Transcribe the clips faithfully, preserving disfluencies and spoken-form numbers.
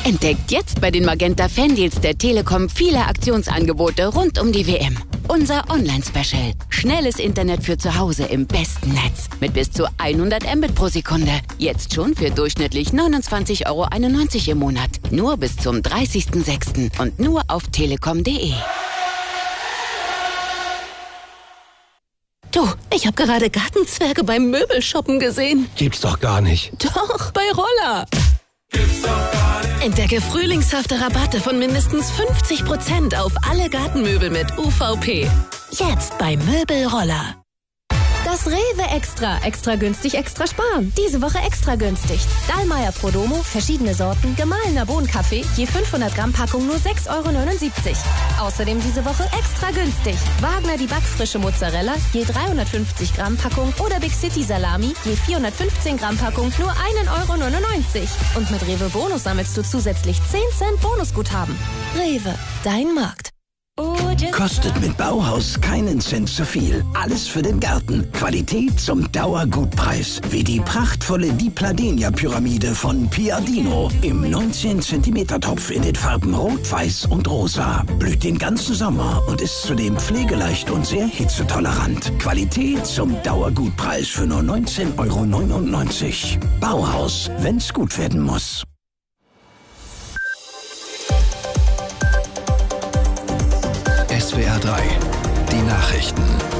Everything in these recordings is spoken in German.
Entdeckt jetzt bei den Magenta Fandeals der Telekom viele Aktionsangebote rund um die W M. Unser Online-Special. Schnelles Internet für zu Hause im besten Netz. Mit bis zu hundert Mbit pro Sekunde. Jetzt schon für durchschnittlich neunundzwanzig Euro einundneunzig im Monat. Nur bis zum dreißigsten sechsten und nur auf telekom punkt de. Du, ich habe gerade Gartenzwerge beim Möbelshoppen gesehen. Gibt's doch gar nicht. Doch, bei Roller. Gibt's doch gar nicht. Entdecke frühlingshafte Rabatte von mindestens fünfzig Prozent auf alle Gartenmöbel mit U V P. Jetzt bei Möbelroller. Das Rewe Extra. Extra günstig, extra sparen. Diese Woche extra günstig. Dallmayr Prodomo, verschiedene Sorten, gemahlener Bohnenkaffee, je fünfhundert Gramm Packung nur sechs Euro neunundsiebzig. Außerdem diese Woche extra günstig. Wagner die backfrische Mozzarella, je dreihundertfünfzig Gramm Packung oder Big City Salami, je vierhundertfünfzehn Gramm Packung nur ein Euro neunundneunzig. Und mit Rewe Bonus sammelst du zusätzlich zehn Cent Bonusguthaben. Rewe, dein Markt. Kostet mit Bauhaus keinen Cent zu viel. Alles für den Garten. Qualität zum Dauergutpreis. Wie die prachtvolle Di Pladenia-Pyramide von Piadino. Im neunzehn Zentimeter Topf in den Farben Rot, Weiß und Rosa. Blüht den ganzen Sommer und ist zudem pflegeleicht und sehr hitzetolerant. Qualität zum Dauergutpreis für nur neunzehn Euro neunundneunzig. Bauhaus, wenn's gut werden muss. S W R drei, die Nachrichten.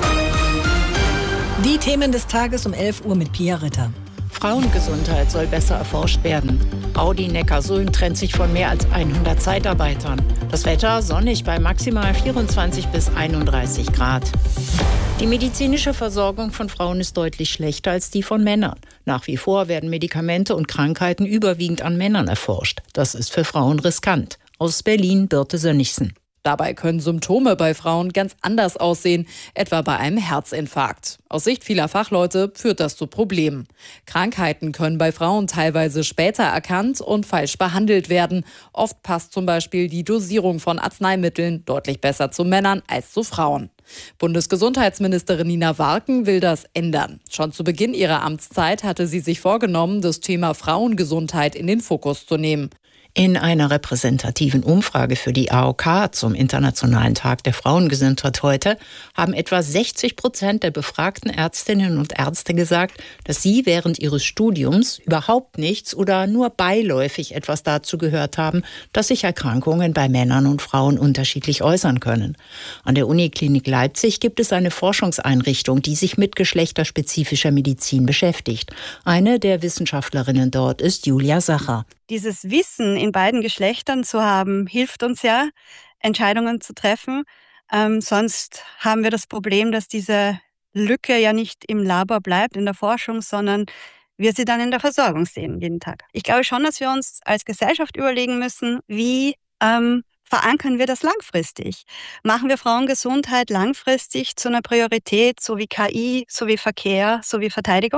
Die Themen des Tages um elf Uhr mit Pia Ritter. Frauengesundheit soll besser erforscht werden. Audi Neckarsulm trennt sich von mehr als hundert Zeitarbeitern. Das Wetter sonnig bei maximal vierundzwanzig bis einunddreißig Grad. Die medizinische Versorgung von Frauen ist deutlich schlechter als die von Männern. Nach wie vor werden Medikamente und Krankheiten überwiegend an Männern erforscht. Das ist für Frauen riskant. Aus Berlin Birte Sönnigsen. Dabei können Symptome bei Frauen ganz anders aussehen, etwa bei einem Herzinfarkt. Aus Sicht vieler Fachleute führt das zu Problemen. Krankheiten können bei Frauen teilweise später erkannt und falsch behandelt werden. Oft passt zum Beispiel die Dosierung von Arzneimitteln deutlich besser zu Männern als zu Frauen. Bundesgesundheitsministerin Nina Warken will das ändern. Schon zu Beginn ihrer Amtszeit hatte sie sich vorgenommen, das Thema Frauengesundheit in den Fokus zu nehmen. In einer repräsentativen Umfrage für die A O K zum Internationalen Tag der Frauengesundheit heute haben etwa sechzig Prozent der befragten Ärztinnen und Ärzte gesagt, dass sie während ihres Studiums überhaupt nichts oder nur beiläufig etwas dazu gehört haben, dass sich Erkrankungen bei Männern und Frauen unterschiedlich äußern können. An der Uniklinik Leipzig gibt es eine Forschungseinrichtung, die sich mit geschlechterspezifischer Medizin beschäftigt. Eine der Wissenschaftlerinnen dort ist Julia Sacher. Dieses Wissen in beiden Geschlechtern zu haben, hilft uns ja, Entscheidungen zu treffen. Ähm, sonst haben wir das Problem, dass diese Lücke ja nicht im Labor bleibt, in der Forschung, sondern wir sie dann in der Versorgung sehen, jeden Tag. Ich glaube schon, dass wir uns als Gesellschaft überlegen müssen, wie ähm, verankern wir das langfristig? Machen wir Frauengesundheit langfristig zu einer Priorität, so wie K I, so wie Verkehr, so wie Verteidigung?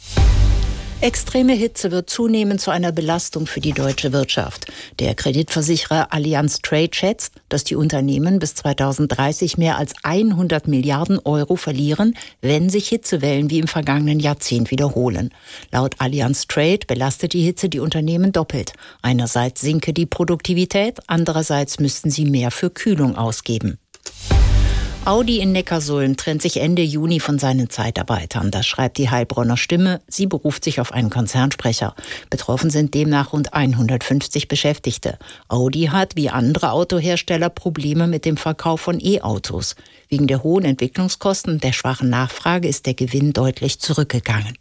Extreme Hitze wird zunehmend zu einer Belastung für die deutsche Wirtschaft. Der Kreditversicherer Allianz Trade schätzt, dass die Unternehmen bis zweitausenddreißig mehr als hundert Milliarden Euro verlieren, wenn sich Hitzewellen wie im vergangenen Jahrzehnt wiederholen. Laut Allianz Trade belastet die Hitze die Unternehmen doppelt. Einerseits sinke die Produktivität, andererseits müssten sie mehr für Kühlung ausgeben. Audi in Neckarsulm trennt sich Ende Juni von seinen Zeitarbeitern. Das schreibt die Heilbronner Stimme. Sie beruft sich auf einen Konzernsprecher. Betroffen sind demnach rund hundertfünfzig Beschäftigte. Audi hat, wie andere Autohersteller, Probleme mit dem Verkauf von E-Autos. Wegen der hohen Entwicklungskosten und der schwachen Nachfrage ist der Gewinn deutlich zurückgegangen.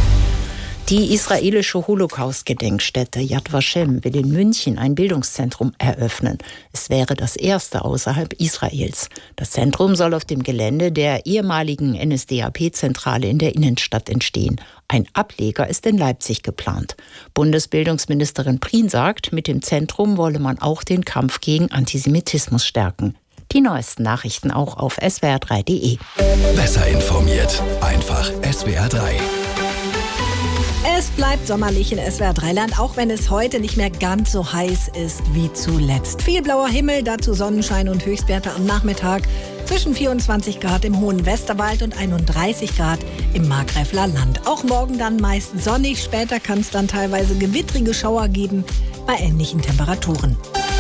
Die israelische Holocaust-Gedenkstätte Yad Vashem will in München ein Bildungszentrum eröffnen. Es wäre das erste außerhalb Israels. Das Zentrum soll auf dem Gelände der ehemaligen N S D A P-Zentrale in der Innenstadt entstehen. Ein Ableger ist in Leipzig geplant. Bundesbildungsministerin Prien sagt, mit dem Zentrum wolle man auch den Kampf gegen Antisemitismus stärken. Die neuesten Nachrichten auch auf S W R drei Punkt de. Besser informiert, einfach S W R drei. Es bleibt sommerlich in S W R drei Land, auch wenn es heute nicht mehr ganz so heiß ist wie zuletzt. Viel blauer Himmel, dazu Sonnenschein und Höchstwerte am Nachmittag zwischen vierundzwanzig Grad im hohen Westerwald und einunddreißig Grad im Markgräfler Land. Auch morgen dann meist sonnig, später kann es dann teilweise gewittrige Schauer geben bei ähnlichen Temperaturen.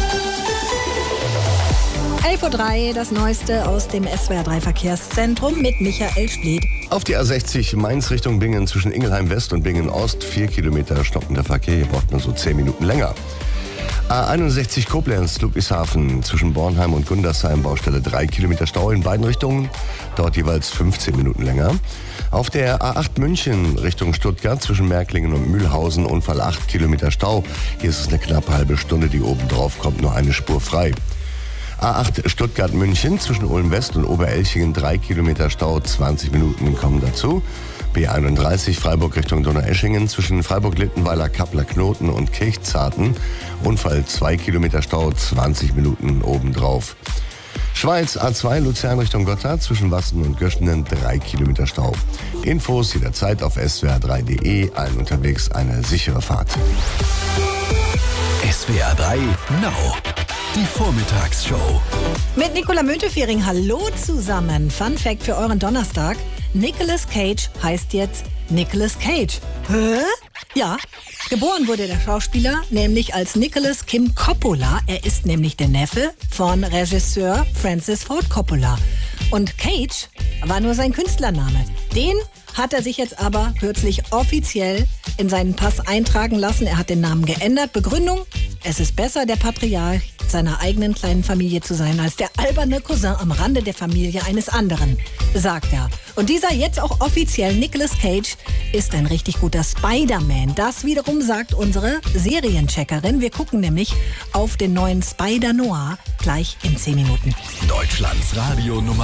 elf Uhr drei, das Neueste aus dem S W R drei Verkehrszentrum mit Michael Spliet. Auf die A sechzig Mainz Richtung Bingen zwischen Ingelheim West und Bingen Ost. Vier Kilometer stockender Verkehr, hier braucht man so zehn Minuten länger. A einundsechzig Koblenz, Ludwigshafen zwischen Bornheim und Gundersheim, Baustelle drei Kilometer Stau in beiden Richtungen, dort jeweils fünfzehn Minuten länger. Auf der A acht München Richtung Stuttgart zwischen Märklingen und Mühlhausen, Unfall acht Kilometer Stau. Hier ist es eine knappe halbe Stunde, die oben drauf kommt, nur eine Spur frei. A acht Stuttgart-München zwischen Ulm-West und Oberelchingen drei Kilometer Stau, zwanzig Minuten kommen dazu. B einunddreißig Freiburg Richtung Donaueschingen zwischen Freiburg-Littenweiler, Kappler-Knoten und Kirchzarten. Unfall zwei Kilometer Stau, zwanzig Minuten obendrauf. Schweiz A zwei Luzern Richtung Gotthard zwischen Wassen und Göschenen drei Kilometer Stau. Infos jederzeit auf s w r drei punkt d e. Allen unterwegs eine sichere Fahrt. S W R drei Now. Die Vormittagsshow. Mit Nicola Müntefering, hallo zusammen. Fun Fact für euren Donnerstag. Nicolas Cage heißt jetzt Nicolas Cage. Hä? Ja, geboren wurde der Schauspieler nämlich als Nicholas Kim Coppola. Er ist nämlich der Neffe von Regisseur Francis Ford Coppola. Und Cage war nur sein Künstlername. Den hat er sich jetzt aber kürzlich offiziell in seinen Pass eintragen lassen. Er hat den Namen geändert. Begründung: Es ist besser, der Patriarch seiner eigenen kleinen Familie zu sein, als der alberne Cousin am Rande der Familie eines anderen, sagt er. Und dieser jetzt auch offiziell Nicolas Cage ist ein richtig guter Spider-Man. Das wiederum sagt unsere Seriencheckerin. Wir gucken nämlich auf den neuen Spider-Noir gleich in zehn Minuten. Deutschlands Radio Nummer